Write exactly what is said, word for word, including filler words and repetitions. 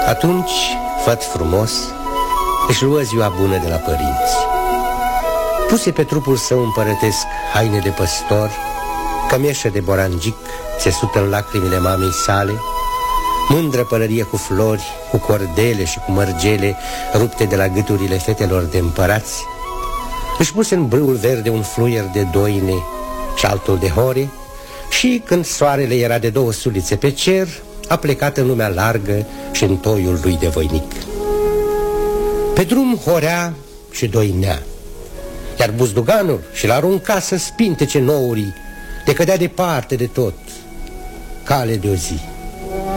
Atunci, făt frumos, își luă ziua bună de la părinți. Puse pe trupul său împărătesc haine de păstor, cămeșă de borangic, țesută în lacrimile mamei sale, mândră pălărie cu flori, cu cordele și cu mărgele rupte de la gâturile fetelor de împărați. Își puse în brâul verde un fluier de doine și altul de hore și, când soarele era de două sulițe pe cer, a plecat în lumea largă și în toiul lui de voinic. Pe drum horea și doinea, iar buzduganul și-l arunca să spintece nourii, de cădea departe de tot, cale de o zi.